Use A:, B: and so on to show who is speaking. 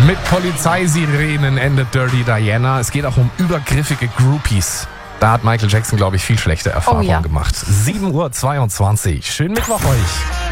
A: Mit Polizeisirenen endet Dirty Diana. Es geht auch um übergriffige Groupies. Da hat Michael Jackson, glaube ich, viel schlechte Erfahrungen gemacht. 7:22 Uhr. Schönen Mittwoch euch.